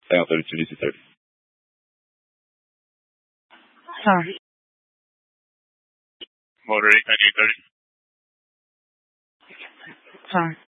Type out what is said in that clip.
Hang on, 32 needs to 30. Sorry. Motor 89830. Sorry.